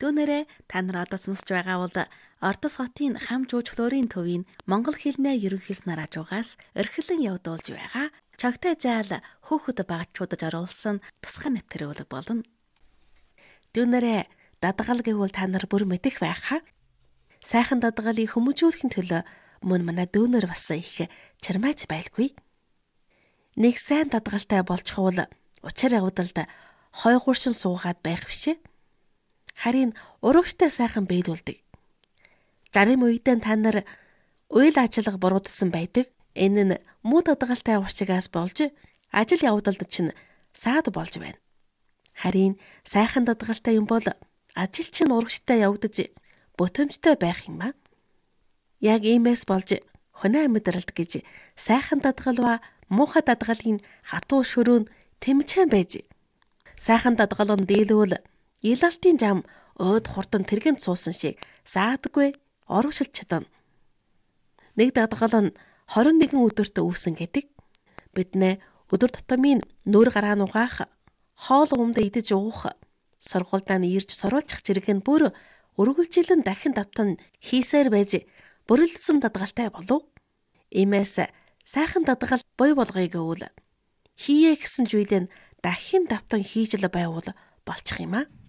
Түүнээрээ та нар одоо сонсож байгаа бол Ордос хотын хам жуулчлалын төвийн монгол хэлний ерөнхийлснээр хажуугаас эрхлэн явуулж байгаа чогтой заал хөөхд багчуудад оруулсан тусгай нэвтрүүлэг болно. Түүнээрээ дадгал гэвэл та нар бүр мэдэх байхаа. Сайхан дадгалыг хүмүүжүүлэхин төлөө мөн манай дүүнер бас их чармайц байлгүй. Нэг сайн дадгалтай болчихвол учир явдалд хой гуршин суугаад байх бишээ. Харин урагштай сайхан биелүүлдэг. 60 үедээ та нар үйл ажиллагаа буруудсан байдаг. Энэ нь муу дадгалтай уршигаас болж ажил явдалд чинь саад болж байна. Харин сайхан дадгалтай юм бол ажил чинь урагштай явагдаж бүтэмжтэй байх юм аа. Яг иймээс болж хоноо амьдралд гэж сайхан дадгал ба муухай дадгалын хатуу шөрөөн тэмцэн байж. Сайхан дадгал нь дийлвэл илалтын зам өөд хурдан тэргэнд суусан шиг саадгүй орогшилж чадна. Нэг дадгал нь 21 өдөрт үүсэн гэдэг. Бид нэ өдөр тутмын нүүр гараа нугаах, хоол ундаа идэж уух, сургуульдаа ирж сурвалжих зэрэг нь бүр үргэлжилэн дахин давтан хийсээр байж бүрэлдэсэн дадгалтай болов. Иймээс сайхан дадгал бой болгоё гэвэл хийе гэсэн зүйлээ дахин давтан хийж л байвал болчих юм аа.